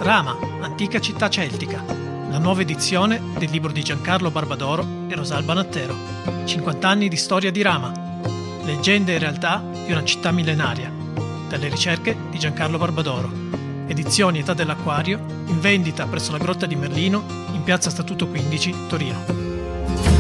Rama, antica città celtica. La nuova edizione del libro di Giancarlo Barbadoro e Rosalba Nattero. 50 anni di storia di Rama. Leggende e realtà di una città millenaria. Dalle ricerche di Giancarlo Barbadoro. Edizioni Età dell'Acquario, in vendita presso la Grotta di Merlino, in piazza Statuto 15, Torino.